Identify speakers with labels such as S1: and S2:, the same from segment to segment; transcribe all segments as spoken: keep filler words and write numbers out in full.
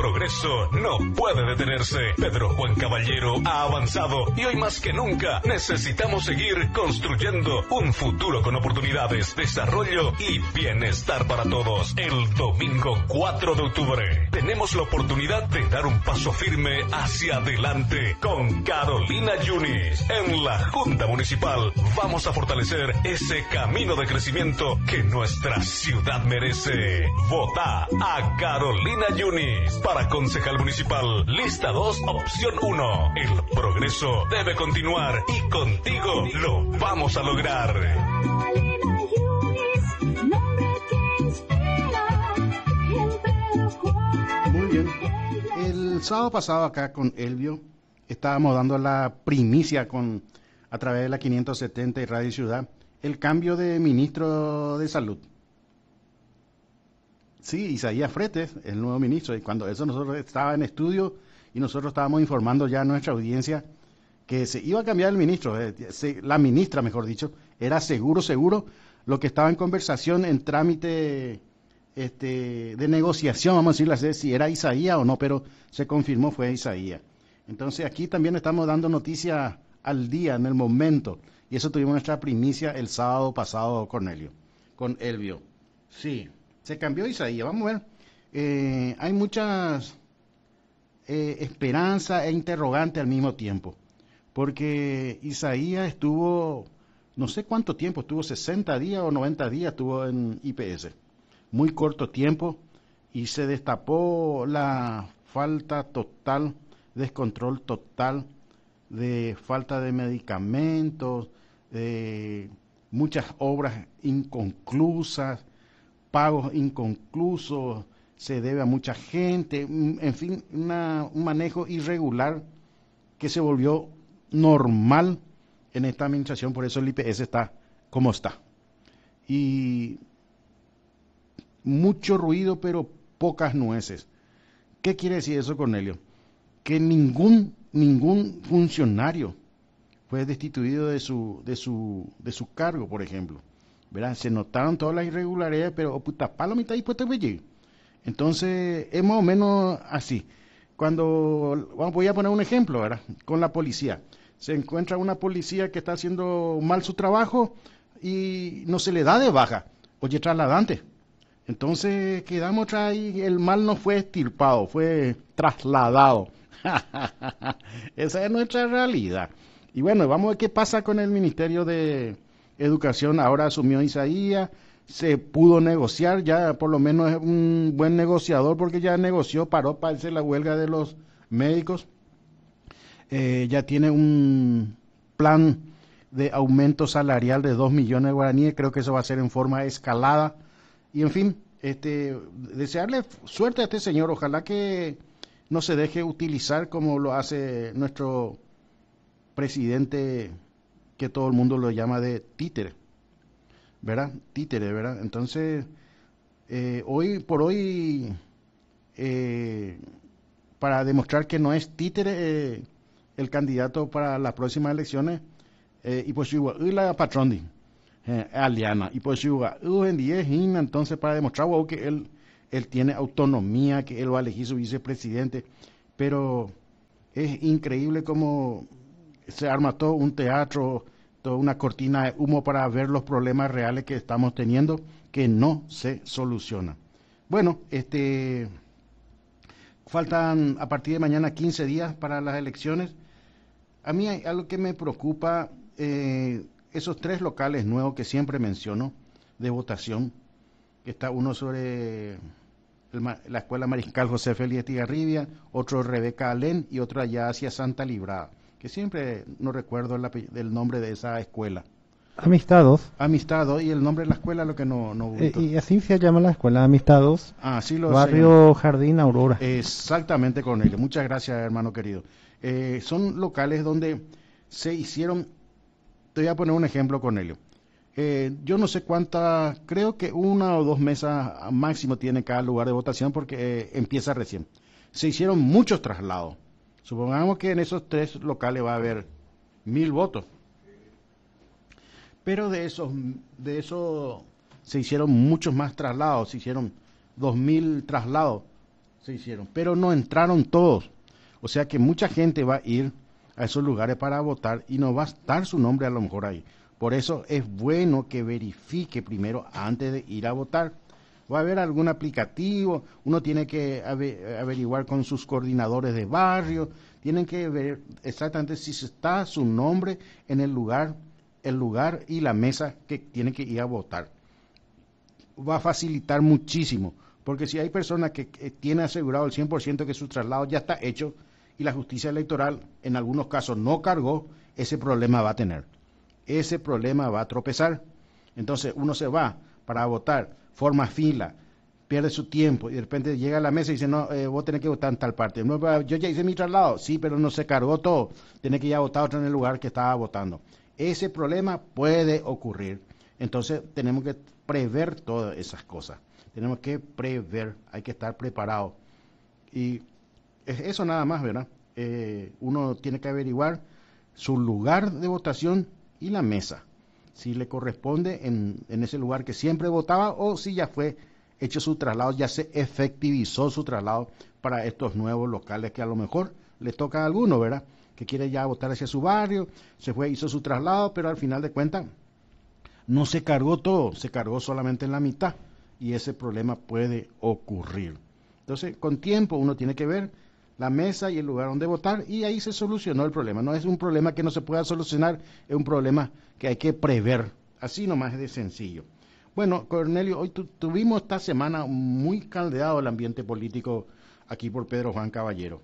S1: progreso no puede detenerse. Pedro Juan Caballero ha avanzado y hoy más que nunca necesitamos seguir construyendo un futuro con oportunidades, desarrollo y bienestar para todos. El domingo cuatro de octubre tenemos la oportunidad de dar un paso firme hacia adelante con Carolina Yunis. En la Junta Municipal vamos a fortalecer ese camino de crecimiento que nuestra ciudad merece. Vota a Carolina Yunis para concejal municipal. Lista dos, opción uno. El progreso debe continuar y contigo lo vamos a lograr.
S2: Muy bien. El sábado pasado acá con Elvio estábamos dando la primicia con a través de la quinientos setenta y Radio Ciudad el cambio de ministro de Salud. Sí, Isaías Fretes, el nuevo ministro, y cuando eso nosotros estaba en estudio y nosotros estábamos informando ya a nuestra audiencia que se iba a cambiar el ministro, eh, se, la ministra, mejor dicho, era seguro, seguro, lo que estaba en conversación, en trámite este, de negociación, vamos a decirlo así, si era Isaías o no, pero se confirmó fue Isaías. Entonces aquí también estamos dando noticias al día, en el momento, y eso tuvimos nuestra primicia el sábado pasado, Cornelio, con Elvio. Sí, se cambió Isaías, vamos a ver, eh, hay muchas eh, esperanzas e interrogantes al mismo tiempo. Porque Isaías estuvo, no sé cuánto tiempo, estuvo sesenta días o noventa días, estuvo en I P S. Muy corto tiempo y se destapó la falta total, descontrol total de falta de medicamentos, de muchas obras inconclusas, pagos inconclusos, se debe a mucha gente, en fin, una, un manejo irregular que se volvió normal en esta administración, por eso el I P S está como está. Y mucho ruido, pero pocas nueces. ¿Qué quiere decir eso, Cornelio? Que ningún, ningún funcionario fue destituido de su, de su, de su cargo, por ejemplo. ¿Verdad? Se notaron todas las irregularidades, pero oh, puta, palo mitad y puesto allí. Entonces, es más o menos así. Cuando, bueno, voy a poner un ejemplo, ¿verdad? Con la policía. Se encuentra una policía que está haciendo mal su trabajo y no se le da de baja. Oye, trasladante. Entonces quedamos atrás y el mal no fue extirpado, fue trasladado. Esa es nuestra realidad. Y bueno, vamos a ver qué pasa con el Ministerio de Educación. Ahora asumió Isaías, se pudo negociar, ya por lo menos es un buen negociador porque ya negoció, paró, parece la huelga de los médicos. Eh, ya tiene un plan de aumento salarial de dos millones de guaraníes, creo que eso va a ser en forma escalada. Y en fin, este, desearle suerte a este señor, ojalá que no se deje utilizar como lo hace nuestro presidente, que todo el mundo lo llama de títere, ¿verdad? Títere, ¿verdad? Entonces, eh, hoy por hoy, eh, para demostrar que no es títere, eh, el candidato para las próximas elecciones, eh, y pues igual, y la patrón, eh, aliana, y pues igual, en diez, entonces para demostrar wow, que él, él tiene autonomía, que él va a elegir su vicepresidente, pero es increíble cómo se arma todo un teatro, toda una cortina de humo para ver los problemas reales que estamos teniendo, que no se solucionan. Bueno, este, faltan a partir de mañana quince días para las elecciones. A mí hay algo que me preocupa, eh, esos tres locales nuevos que siempre menciono de votación, que está uno sobre el, la Escuela Mariscal José Félix Estigarribia, otro Rebeca Alén y otro allá hacia Santa Librada, que siempre no recuerdo el, el nombre de esa escuela.
S3: Amistados.
S2: Amistados, y el nombre de la escuela lo que no... no
S3: eh, y así se llama la escuela, Amistados.
S2: Ah, sí lo
S3: Barrio Jardín Aurora.
S2: Exactamente, Cornelio. Muchas gracias, hermano querido. Eh, son locales donde se hicieron... Te voy a poner un ejemplo, Cornelio. Eh, yo no sé cuántas, creo que una o dos mesas máximo tiene cada lugar de votación porque eh, empieza recién. Se hicieron muchos traslados. Supongamos que en esos tres locales va a haber mil votos. Pero de esos, de esos se hicieron muchos más traslados, se hicieron dos mil traslados. se hicieron, pero no entraron todos. O sea que mucha gente va a ir a esos lugares para votar y no va a estar su nombre a lo mejor ahí. Por eso es bueno que verifique primero antes de ir a votar. Va a haber algún aplicativo, uno tiene que averiguar con sus coordinadores de barrio, tienen que ver exactamente si está su nombre en el lugar, el lugar y la mesa que tiene que ir a votar. Va a facilitar muchísimo, porque si hay personas que, que tienen asegurado el cien por ciento que su traslado ya está hecho y la justicia electoral en algunos casos no cargó, ese problema va a tener. Ese problema va a tropezar. Entonces uno se va para votar, forma fila, pierde su tiempo y de repente llega a la mesa y dice, no, eh, vos tenés que votar en tal parte. No, yo ya hice mi traslado, sí, pero no se cargó todo, tenés que ir a votar otro en el lugar que estaba votando. Ese problema puede ocurrir. Entonces tenemos que prever todas esas cosas. Tenemos que prever, hay que estar preparado. Y es eso nada más, ¿verdad? Eh, uno tiene que averiguar su lugar de votación y la mesa. Si le corresponde en, en ese lugar que siempre votaba o si ya fue hecho su traslado, ya se efectivizó su traslado para estos nuevos locales que a lo mejor le toca a alguno, ¿verdad? Que quiere ya votar hacia su barrio, se fue, hizo su traslado, pero al final de cuentas no se cargó todo, se cargó solamente en la mitad y ese problema puede ocurrir. Entonces, con tiempo uno tiene que ver la mesa y el lugar donde votar y ahí se solucionó el problema. No es un problema que no se pueda solucionar, es un problema que hay que prever. Así nomás es de sencillo. Bueno, Cornelio, hoy tu, tuvimos esta semana muy caldeado el ambiente político aquí por Pedro Juan Caballero.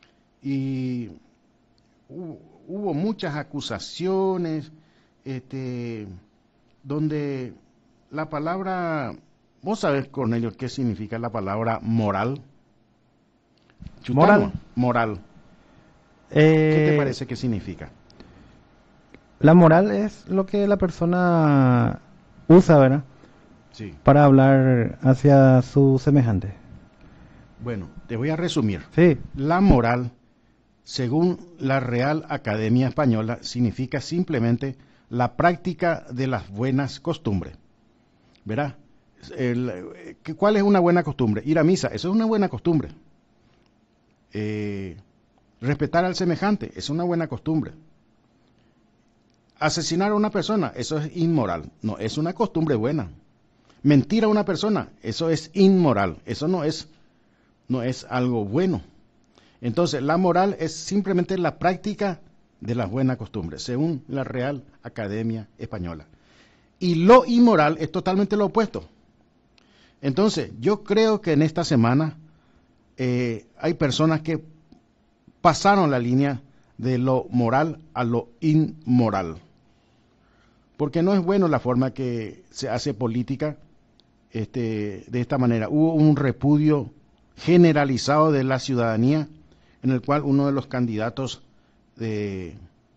S2: Y hubo, hubo muchas acusaciones, este, donde la palabra, vos sabés, Cornelio, qué significa la palabra moral. Chutano,
S3: Moral.
S2: Moral.
S3: Eh,
S2: ¿Qué te parece que significa?
S3: La moral es lo que la persona usa, ¿verdad?
S2: Sí.
S3: Para hablar hacia su semejante.
S2: Bueno, te voy a resumir.
S3: Sí.
S2: La moral, según la Real Academia Española, significa simplemente la práctica de las buenas costumbres. ¿Verdad? El, ¿cuál es una buena costumbre? Ir a misa, eso es una buena costumbre. Eh, respetar al semejante, es una buena costumbre. Asesinar a una persona, eso es inmoral, no, es una costumbre buena. Mentir a una persona, eso es inmoral, eso no es, no es algo bueno. Entonces, la moral es simplemente la práctica de las buenas costumbres, según la Real Academia Española. Y lo inmoral es totalmente lo opuesto. Entonces, yo creo que en esta semana eh, hay personas que pasaron la línea de lo moral a lo inmoral. Porque no es bueno la forma que se hace política este, de esta manera. Hubo un repudio generalizado de la ciudadanía en el cual uno de los candidatos de,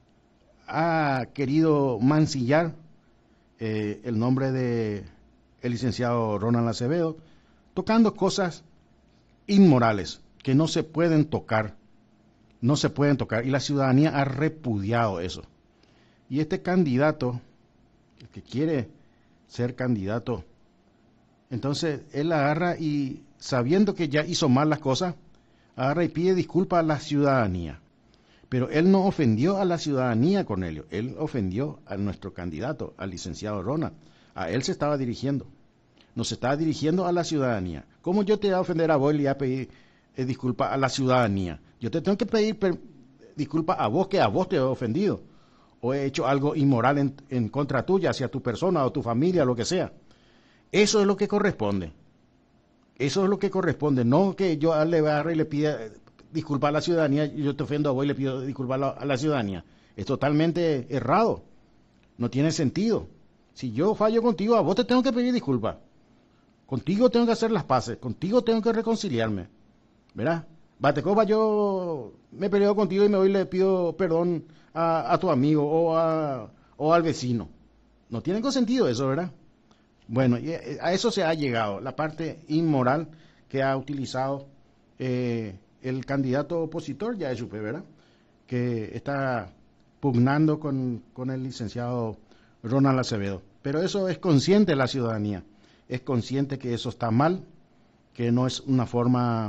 S2: ha querido mancillar eh, el nombre de el licenciado Ronald Acevedo, tocando cosas inmorales que no se pueden tocar, no se pueden tocar, y la ciudadanía ha repudiado eso. Y este candidato, el que quiere ser candidato, entonces él agarra y, sabiendo que ya hizo mal las cosas, agarra y pide disculpas a la ciudadanía. Pero él no ofendió a la ciudadanía, Cornelio, él ofendió a nuestro candidato, al licenciado Ronald. A él se estaba dirigiendo, nos estaba dirigiendo a la ciudadanía. ¿Cómo yo te voy a ofender a vos y le voy a pedir eh, disculpas a la ciudadanía? Yo te tengo que pedir disculpas a vos, que a vos te he ofendido, o he hecho algo inmoral en, en contra tuya, hacia tu persona o tu familia, lo que sea. Eso es lo que corresponde. Eso es lo que corresponde, no que yo le agarre y le pida disculpas a la ciudadanía, y yo te ofendo a vos y le pido disculpas a la, a la ciudadanía. Es totalmente errado, no tiene sentido. Si yo fallo contigo, a vos te tengo que pedir disculpas. Contigo tengo que hacer las paces, contigo tengo que reconciliarme, ¿verdad? Batecopa, yo me peleo contigo y me voy y le pido perdón a, a tu amigo o, a, o al vecino. No tiene sentido eso, ¿verdad? Bueno, y a eso se ha llegado, la parte inmoral que ha utilizado eh, el candidato opositor, ya es supe, ¿verdad? Que está pugnando con, con el licenciado Ronald Acevedo. Pero eso es consciente de la ciudadanía, es consciente que eso está mal, que no es una forma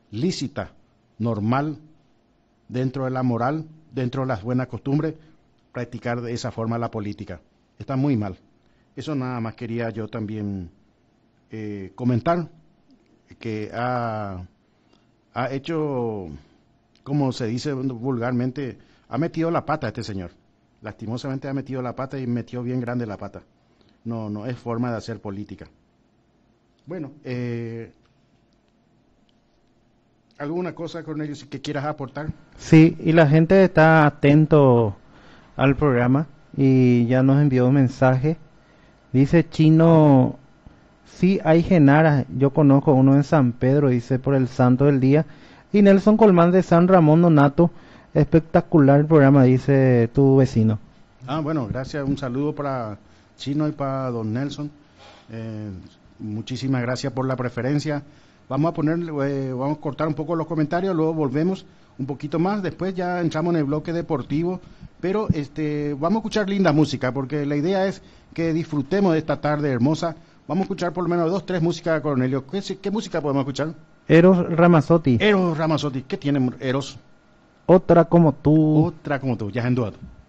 S2: lícita, normal, dentro de la moral, dentro de las buenas costumbres, practicar de esa forma la política. Está muy mal. Eso nada más quería yo también eh, comentar, que ha, ha hecho, como se dice vulgarmente, ha metido la pata este señor. Lastimosamente ha metido la pata y metió bien grande la pata. No, no es forma de hacer política. Bueno, eh, ¿alguna cosa, Cornelio, que quieras aportar?
S3: Sí, y la gente está atento al programa y ya nos envió un mensaje. Dice Chino, sí hay genaras, yo conozco uno en San Pedro, dice, por el santo del día. Y Nelson Colmán de San Ramón Nonato, espectacular el programa, dice tu vecino.
S2: Ah, bueno, gracias, un saludo para Chino y para don Nelson. Eh, muchísimas gracias por la preferencia. Vamos a poner, eh, vamos a cortar un poco los comentarios, luego volvemos un poquito más, después ya entramos en el bloque deportivo, pero este, vamos a escuchar linda música, porque la idea es que disfrutemos de esta tarde hermosa. Vamos a escuchar por lo menos dos, tres músicas, Cornelio. ¿Qué, qué música podemos escuchar?
S3: Eros Ramazzotti.
S2: Eros Ramazzotti. ¿Qué tiene Eros?
S3: Otra como tú.
S2: Otra como tú, ya en duda.